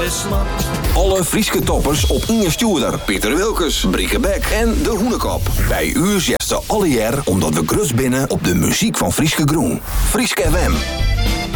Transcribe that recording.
smat. Alle Frieske toppers op Inge Stuurder, Pieter Wilkes, Brieke Beck en De Hoenekop. Bij u zesten alle jaar omdat we grus binnen op de muziek van Frieske Groen. Frieske FM.